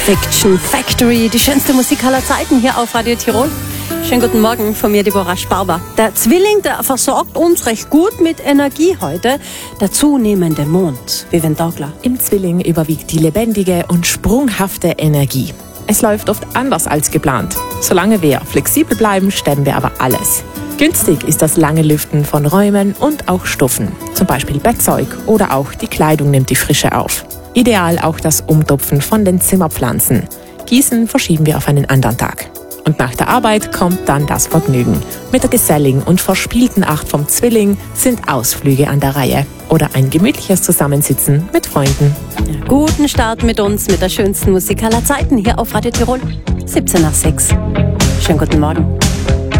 Fiction Factory, die schönste Musik aller Zeiten hier auf Radio Tirol. Schönen guten Morgen von mir, Deborah Sparber. Der Zwilling, der versorgt uns recht gut mit Energie heute. Der zunehmende Mond, Vivian Dagler. Im Zwilling überwiegt die lebendige und sprunghafte Energie. Es läuft oft anders als geplant. Solange wir flexibel bleiben, stemmen wir aber alles. Günstig ist das lange Lüften von Räumen und auch Stoffen, zum Beispiel Bettzeug oder auch die Kleidung nimmt die Frische auf. Ideal auch das Umtopfen von den Zimmerpflanzen. Gießen verschieben wir auf einen anderen Tag. Und nach der Arbeit kommt dann das Vergnügen. Mit der geselligen und verspielten Acht vom Zwilling sind Ausflüge an der Reihe oder ein gemütliches Zusammensitzen mit Freunden. Ja, guten Start mit uns, mit der schönsten Musik aller Zeiten hier auf Radio Tirol. 17 nach 6. Schönen guten Morgen.